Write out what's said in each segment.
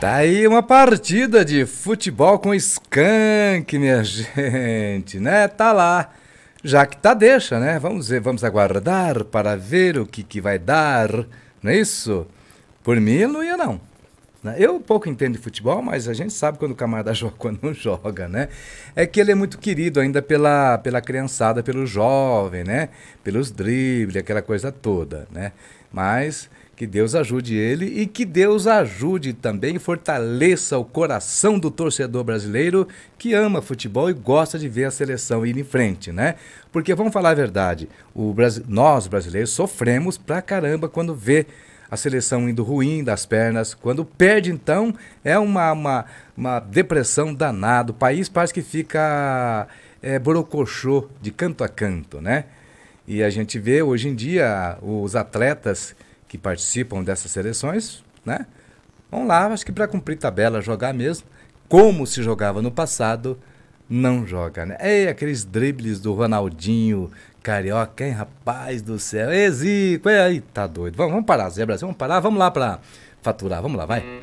Tá aí uma partida de futebol com Skank, minha gente, né? Tá lá. Já que tá, deixa, né? Vamos ver, vamos aguardar para ver o que vai dar, não é isso? Por mim, eu não ia, não. Eu pouco entendo de futebol, mas a gente sabe quando o camarada joga, quando não joga, né? É que ele é muito querido ainda pela criançada, pelo jovem, né? Pelos dribles, aquela coisa toda, né? Mas que Deus ajude ele e que Deus ajude também e fortaleça o coração do torcedor brasileiro que ama futebol e gosta de ver a seleção ir em frente, né? Porque, vamos falar a verdade, nós brasileiros sofremos pra caramba quando vê a seleção indo ruim das pernas. Quando perde, então, é uma depressão danada. O país parece que fica borocochô de canto a canto, né? E a gente vê hoje em dia os atletas que participam dessas seleções, né? Vão lá, acho que para cumprir tabela, jogar mesmo, como se jogava no passado, não joga, né? É aqueles dribles do Ronaldinho Carioca, hein, rapaz do céu. Zico, aí, tá doido. Vamos parar, Zé Brasil, vamos parar, vamos lá pra faturar, vamos lá, vai.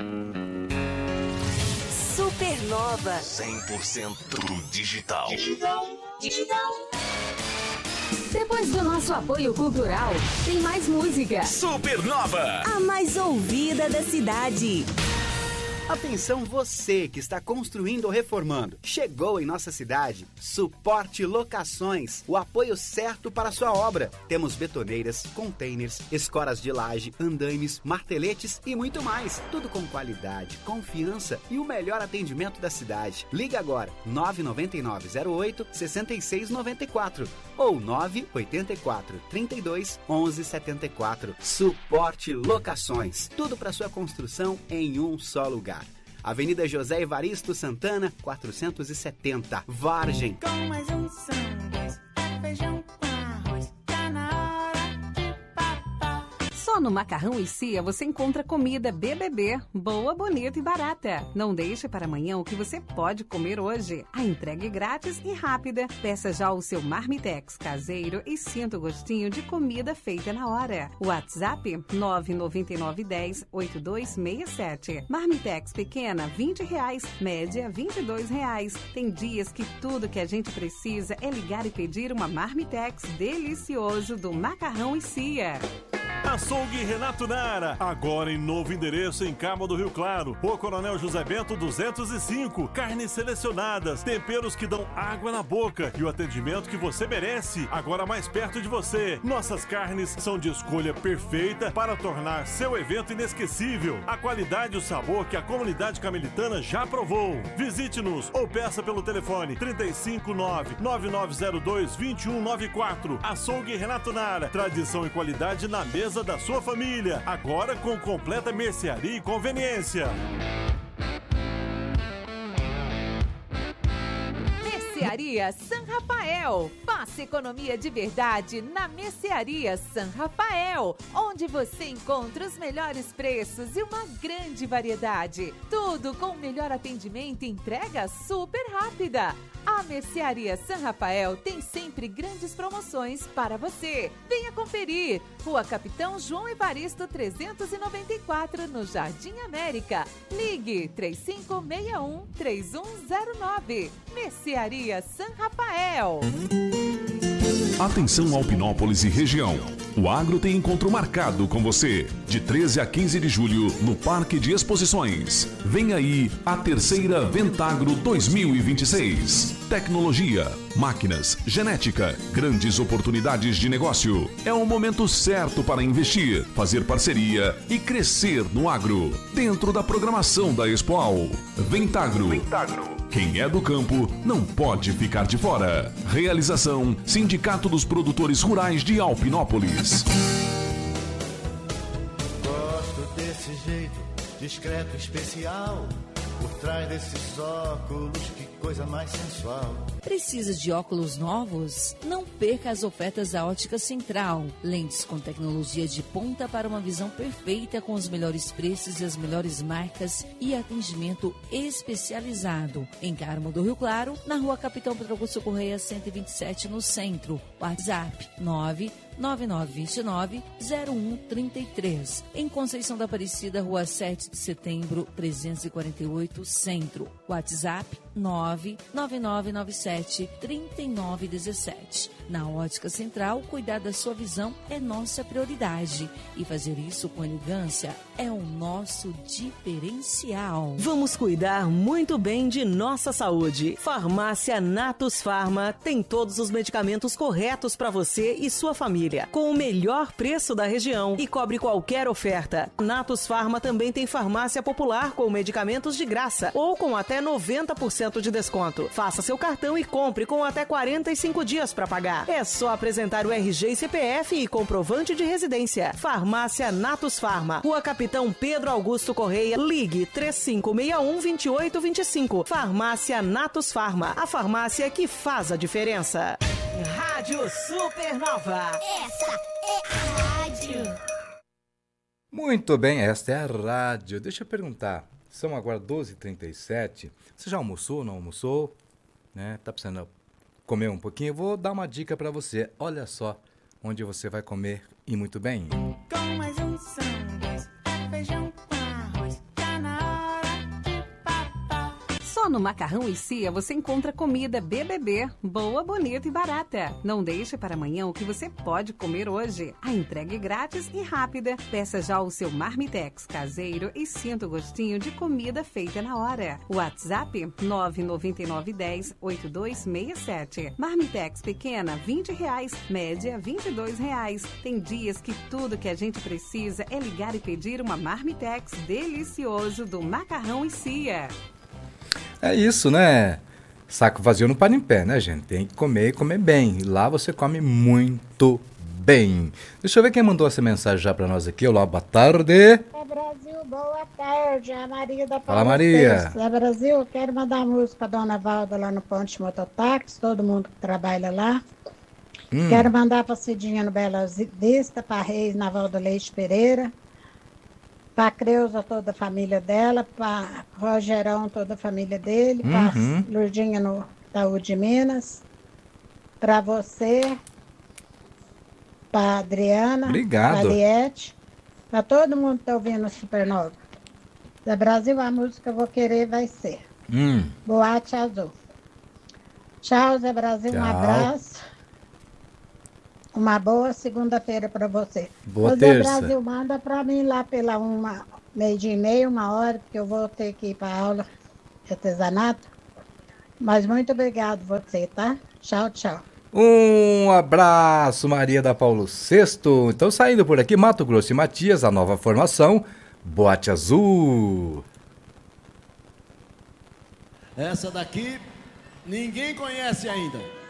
Supernova 100% digital. Depois do nosso apoio cultural, tem mais música. Supernova, a mais ouvida da cidade. Atenção você que está construindo ou reformando. Chegou em nossa cidade Suporte Locações, o apoio certo para a sua obra. Temos betoneiras, containers, escoras de laje, andaimes, marteletes e muito mais. Tudo com qualidade, confiança e o melhor atendimento da cidade. Liga agora, 999-08-6694 ou 984-32-1174. Suporte Locações, tudo para sua construção em um só lugar. Avenida José Evaristo Santana, 470, Vargem. Com mais um sanduíche, feijão com arroz, tá na hora de papar. Só no Macarrão e Cia você encontra comida BBB, boa, bonita e barata. Não deixe para amanhã o que você pode comer hoje. A entrega é grátis e rápida. Peça já o seu Marmitex caseiro e sinta o gostinho de comida feita na hora. WhatsApp 999108267. Marmitex pequena R$20, média R$22. Tem dias que tudo que a gente precisa é ligar e pedir uma Marmitex delicioso do Macarrão e Cia. Açougue Renato Nara, agora em novo endereço em Cabo do Rio Claro. Rua Coronel José Bento 205. Carnes selecionadas, temperos que dão água na boca e o atendimento que você merece, agora mais perto de você. Nossas carnes são de escolha perfeita para tornar seu evento inesquecível. A qualidade e o sabor que a comunidade camelitana já provou. Visite-nos ou peça pelo telefone 359-9902-2194. Açougue Renato Nara, tradição e qualidade na mesa da sua família, agora com completa mercearia e conveniência. Mercearia San Rafael. Faça economia de verdade na Mercearia San Rafael, onde você encontra os melhores preços e uma grande variedade. Tudo com o melhor atendimento e entrega super rápida. A Mercearia San Rafael tem sempre grandes promoções para você. Venha conferir. Rua Capitão João Evaristo 394, no Jardim América. Ligue 3561-3109. Mercearia San Rafael. Atenção Alpinópolis e região. O Agro tem encontro marcado com você, de 13 a 15 de julho, no Parque de Exposições. Vem aí a terceira Ventagro 2026. Tecnologia, máquinas, genética, grandes oportunidades de negócio. É o momento certo para investir, fazer parceria e crescer no agro. Dentro da programação da Expoal. Ventagro. Quem é do campo não pode ficar de fora. Realização Sindicato dos Produtores Rurais de Alpinópolis. Gosto desse jeito, discreto, especial. Por trás desses óculos, que coisa mais sensual. Precisa de óculos novos? Não perca as ofertas da Ótica Central. Lentes com tecnologia de ponta para uma visão perfeita com os melhores preços e as melhores marcas e atendimento especializado. Em Carmo do Rio Claro, na Rua Capitão Pedro Augusto Correia 127, no centro. WhatsApp 9929-0133. Em Conceição da Aparecida, Rua 7 de Setembro, 348, Centro. WhatsApp 99997-3917. Na Ótica Central, cuidar da sua visão é nossa prioridade. E fazer isso com elegância é o nosso diferencial. Vamos cuidar muito bem de nossa saúde. Farmácia Natus Farma tem todos os medicamentos corretos para você e sua família, com o melhor preço da região e cobre qualquer oferta. Natus Farma também tem farmácia popular com medicamentos de graça ou com até 90% de desconto. Faça seu cartão e compre com até 45 dias para pagar. É só apresentar o RG e CPF e comprovante de residência. Farmácia Natus Farma, Rua Capitão Pedro Augusto Correia, ligue 3561-2825. Farmácia Natus Farma, a farmácia que faz a diferença. Rádio Supernova. Essa é a rádio. Muito bem, esta é a rádio. Deixa eu perguntar, são agora 12h37. Você já almoçou, não almoçou? Né? Tá precisando comer um pouquinho? Eu vou dar uma dica para você. Olha só onde você vai comer e muito bem. Com mais um sanduíche, feijão com arroz, tá na hora de papar. Só no Macarrão e Cia você encontra comida BBB, boa, bonita e barata. Não deixe para amanhã o que você pode comer hoje. A entrega é grátis e rápida. Peça já o seu Marmitex caseiro e sinta o gostinho de comida feita na hora. WhatsApp 999108267. Marmitex pequena R$20, média R$22. Tem dias que tudo que a gente precisa é ligar e pedir uma Marmitex delicioso do Macarrão e Cia. É isso, né? Saco vazio não para em pé, né, gente? Tem que comer e comer bem. E lá você come muito bem. Deixa eu ver quem mandou essa mensagem já para nós aqui. Olá, boa tarde. É Brasil, boa tarde. A Maria da Fala, Maria. É Brasil, eu quero mandar a música para Dona Valda lá no Ponte Mototáxi, todo mundo que trabalha lá. Quero mandar para Cidinha no Bela Vista, para Reis na Valda Leite Pereira. Para a Creuza, toda a família dela, para Rogerão, toda a família dele, para Lurdinha no Itaú de Minas, para você, para Adriana, obrigado, para Liette, para todo mundo que está ouvindo a Supernova. Da Brasil, a música Eu Vou Querer vai ser Boate Azul. Tchau, Zé Brasil, tchau. Um abraço. Uma boa segunda-feira para você. Boa terça. terça. Brasil, manda para mim lá pela meio-dia e meia, 1h, porque eu vou ter que ir para aula de artesanato. Mas muito obrigado você, tá? Tchau, tchau. Um abraço, Maria da Paulo VI. Então, saindo por aqui, Mato Grosso e Matias, a nova formação, Boate Azul. Essa daqui ninguém conhece ainda.